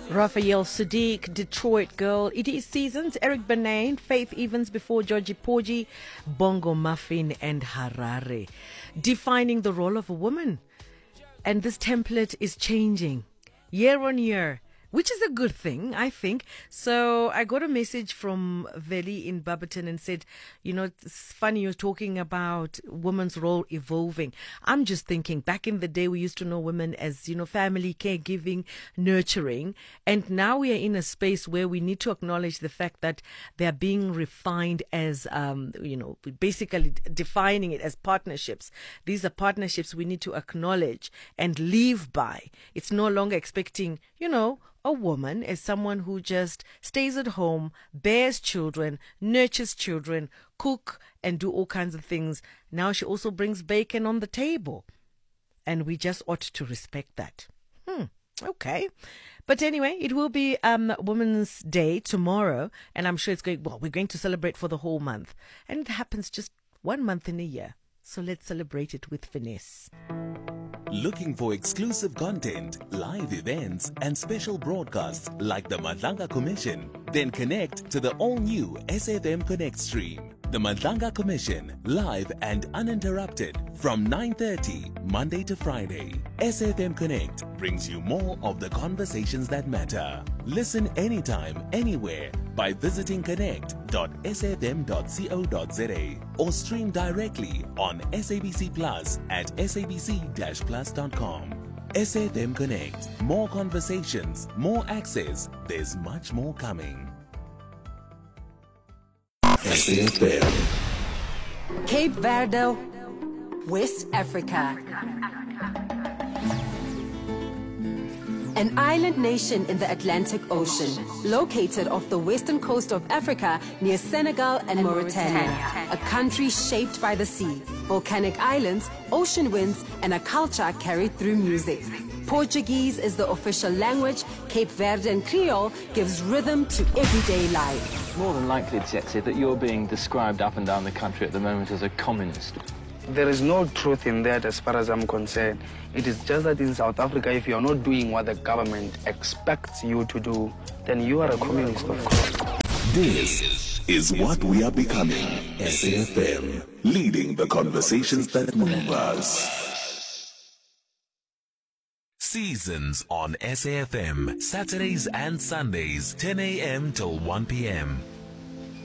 Raphael Sadiq, Detroit Girl, It Is Seasons, Eric Benain, Faith Evans before Georgie Porgy, Bongo Muffin and Harare. Defining the role of a woman. And this template is changing year on year, which is a good thing, I think. So I got a message from Veli in Barberton and said, you know, it's funny you're talking about women's role evolving. I'm just thinking back in the day, we used to know women as, you know, family, caregiving, nurturing. And now we are in a space where we need to acknowledge the fact that they're being refined as, basically defining it as partnerships. These are partnerships we need to acknowledge and live by. It's no longer expecting, a woman as someone who just stays at home, bears children, nurtures children, cook and do all kinds of things. Now she also brings bacon on the table. And we just ought to respect that. Okay. But anyway, it will be Women's Day tomorrow. And I'm sure we're going to celebrate for the whole month. And it happens just 1 month in a year. So let's celebrate it with finesse. Looking for exclusive content, live events, and special broadcasts like the Madlanga Commission? Then connect to the all-new SFM Connect stream. The Madlanga Commission, live and uninterrupted from 9:30 Monday to Friday. SFM Connect brings you more of the conversations that matter. Listen anytime, anywhere by visiting connect.sfm.co.za or stream directly on SABC Plus at sabc-plus.com. SFM Connect. More conversations, more access. There's much more coming. SAFM. Cape Verde, West Africa. An island nation in the Atlantic Ocean, located off the western coast of Africa near Senegal and Mauritania. A country shaped by the sea, volcanic islands, ocean winds, and a culture carried through music. Portuguese is the official language. Cape Verdean Creole gives rhythm to everyday life. More than likely, Tsetse, that you're being described up and down the country at the moment as a communist. There is no truth in that as far as I'm concerned. It is just that in South Africa, if you're not doing what the government expects you to do, then you are a communist, of course. This is what we are becoming. SAFM, leading the conversations that move us. Seasons on SAFM, Saturdays and Sundays, 10 a.m. till 1 p.m.